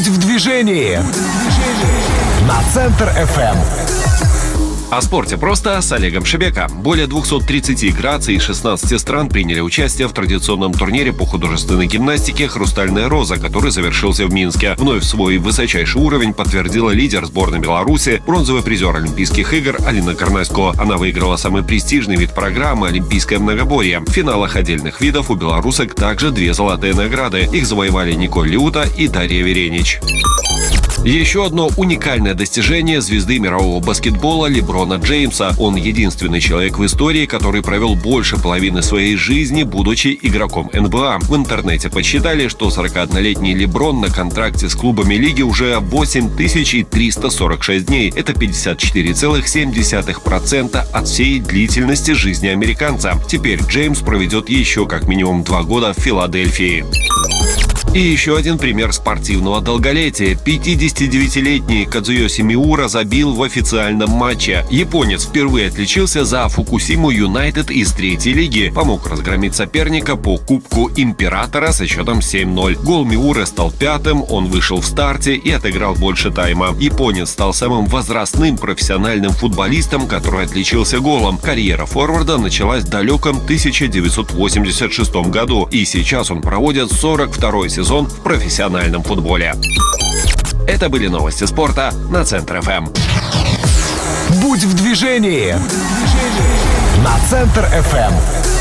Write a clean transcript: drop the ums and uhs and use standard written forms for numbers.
Будь в движении на Центр FM. О спорте просто с Олегом Шебека. Более 230 граций из 16 стран приняли участие в традиционном турнире по художественной гимнастике «Хрустальная роза», который завершился в Минске. Вновь свой высочайший уровень подтвердила лидер сборной Беларуси, бронзовый призер Олимпийских игр Алина Карнасько. Она выиграла самый престижный вид программы – олимпийское многоборье. В финалах отдельных видов у белорусок также 2 золотые награды. Их завоевали Николь Лиута и Дарья Веренич. Еще одно уникальное достижение звезды мирового баскетбола Леброна Джеймса. Он единственный человек в истории, который провел больше половины своей жизни, будучи игроком НБА. В интернете подсчитали, что 41-летний Леброн на контракте с клубами лиги уже 8346 дней. Это 54,7% от всей длительности жизни американца. Теперь Джеймс проведет еще как минимум 2 года в Филадельфии. И еще один пример спортивного долголетия. 59-летний Кадзуёси Миура забил в официальном матче. Японец впервые отличился за Фукусиму Юнайтед из 3-й лиги. Помог разгромить соперника по Кубку Императора со счетом 7-0. Гол Миуры стал 5-м, он вышел в старте и отыграл больше тайма. Японец стал самым возрастным профессиональным футболистом, который отличился голом. Карьера форварда началась в далеком 1986 году. И сейчас он проводит 42-й сезон в профессиональном футболе. Это были новости спорта на Центр FM. Будь в движении на Центр FM.